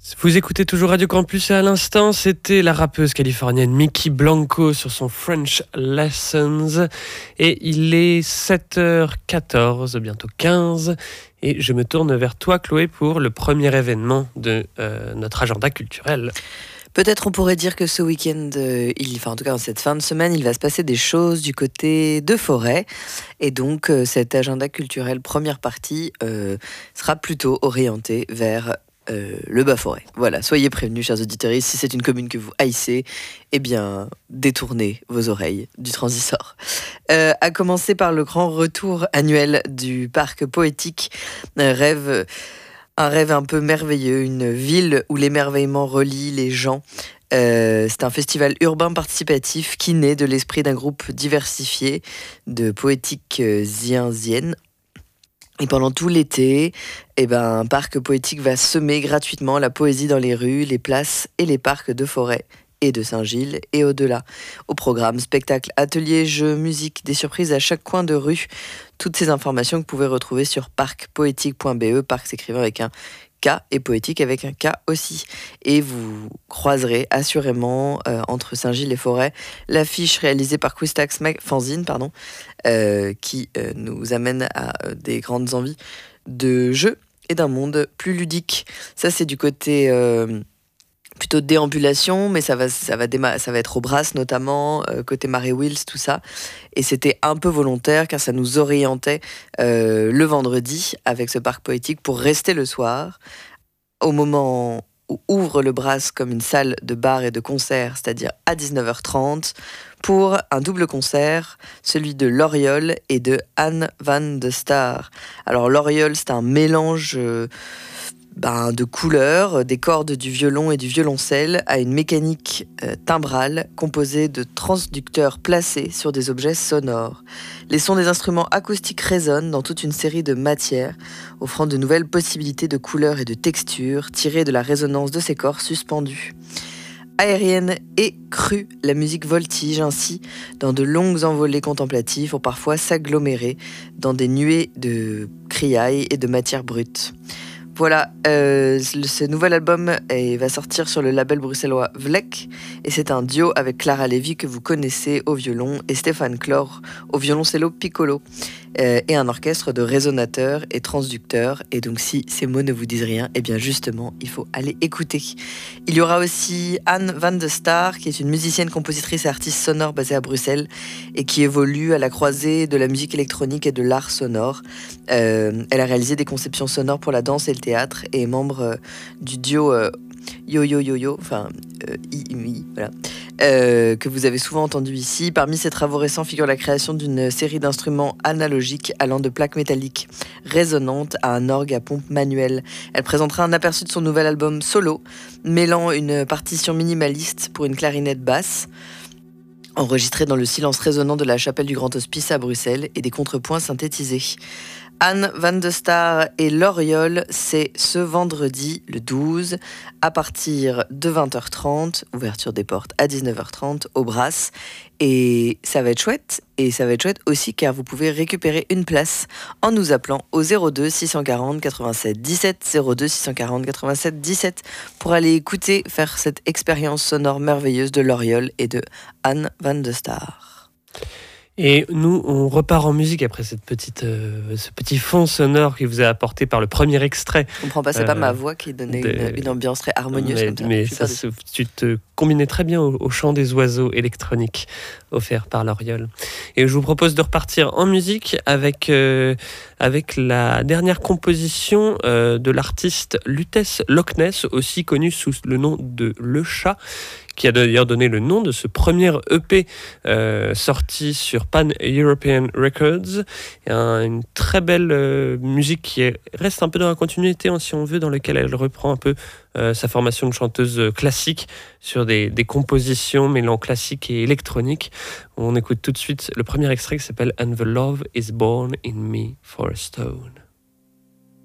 Vous écoutez toujours Radio Campus et à l'instant, c'était la rappeuse californienne Mickey Blanco sur son French Lessons. Et il est 7h14, bientôt 15. Et je me tourne vers toi, Chloé, pour le premier événement de notre agenda culturel. Peut-être on pourrait dire que ce week-end, en tout cas dans cette fin de semaine, il va se passer des choses du côté de Forêt. Et donc cet agenda culturel première partie sera plutôt orienté vers le Bas-Forêt. Voilà, soyez prévenus, chers auditeurs, si c'est une commune que vous haïssez, eh bien, détournez vos oreilles du transistor. À commencer par le grand retour annuel du parc poétique, un rêve un peu merveilleux, une ville où l'émerveillement relie les gens. C'est un festival urbain participatif qui naît de l'esprit d'un groupe diversifié de poétiques zienziennes. Et pendant tout l'été, un parc poétique va semer gratuitement la poésie dans les rues, les places et les parcs de Forêt et de Saint-Gilles et au-delà. Au programme, spectacles, ateliers, jeux, musique, des surprises à chaque coin de rue. Toutes ces informations que vous pouvez retrouver sur parcpoétique.be, parc s'écrivant avec un K et poétique avec un K aussi. Et vous croiserez assurément entre Saint-Gilles et Forêt l'affiche réalisée par Quistax Fanzine, qui nous amène à des grandes envies de jeux et d'un monde plus ludique. Ça, c'est du côté plutôt de déambulation, mais ça va être au Brass notamment, côté Marie Wills, tout ça. Et c'était un peu volontaire car ça nous orientait le vendredi avec ce parc poétique pour rester le soir au moment où ouvre le Brass comme une salle de bar et de concert, c'est-à-dire à 19h30, pour un double concert, celui de L'Oriole et de Anne van de Star. Alors L'Oriole, c'est un mélange de couleurs, des cordes du violon et du violoncelle à une mécanique timbrale composée de transducteurs placés sur des objets sonores. Les sons des instruments acoustiques résonnent dans toute une série de matières, offrant de nouvelles possibilités de couleurs et de textures tirées de la résonance de ces corps suspendus. Aérienne et crue, la musique voltige ainsi dans de longues envolées contemplatives pour parfois s'agglomérer dans des nuées de criailles et de matières brutes. Voilà, ce nouvel album va sortir sur le label bruxellois Vlek et c'est un duo avec Clara Lévy que vous connaissez au violon et Stéphane Clore au violoncello piccolo et un orchestre de résonateurs et transducteurs. Et donc si ces mots ne vous disent rien, eh bien justement, il faut aller écouter. Il y aura aussi Anne van de Star qui est une musicienne, compositrice et artiste sonore basée à Bruxelles et qui évolue à la croisée de la musique électronique et de l'art sonore. Elle a réalisé des conceptions sonores pour la danse et le théâtre et est membre du duo Yo, voilà, que vous avez souvent entendu ici. Parmi ses travaux récents figure la création d'une série d'instruments analogiques allant de plaques métalliques résonnantes à un orgue à pompe manuelle. Elle présentera un aperçu de son nouvel album solo, mêlant une partition minimaliste pour une clarinette basse, enregistrée dans le silence résonnant de la chapelle du Grand Hospice à Bruxelles et des contrepoints synthétisés. Anne van de Star et L'Oriole, c'est ce vendredi, le 12, à partir de 20h30, ouverture des portes à 19h30 au Brass. Et ça va être chouette, aussi car vous pouvez récupérer une place en nous appelant au 02 640 87 17, 02 640 87 17 pour aller écouter, faire cette expérience sonore merveilleuse de L'Oriole et de Anne van de Star. Et nous, on repart en musique après ce petit fond sonore qui vous est apporté par le premier extrait. Je comprends pas, c'est pas ma voix qui donnait une ambiance très harmonieuse. Mais tu te combinais très bien au chant des oiseaux électroniques offert par L'Oriole. Et je vous propose de repartir en musique avec la dernière composition de l'artiste Lutèce Loch Ness, aussi connu sous le nom de Le Chat, qui a d'ailleurs donné le nom de ce premier EP sorti sur Pan European Records. Une très belle musique qui reste un peu dans la continuité, si on veut, dans laquelle elle reprend un peu sa formation de chanteuse classique sur des compositions mêlant classique et électronique. On écoute tout de suite le premier extrait qui s'appelle And the Love is Born in Me for a Stone.